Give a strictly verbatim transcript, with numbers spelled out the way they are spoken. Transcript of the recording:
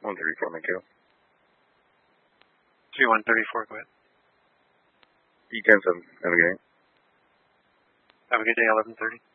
one thirty-four, Mako. three one thirty-four, go ahead. E ten seven, have a good day. Have a good day, eleven thirty.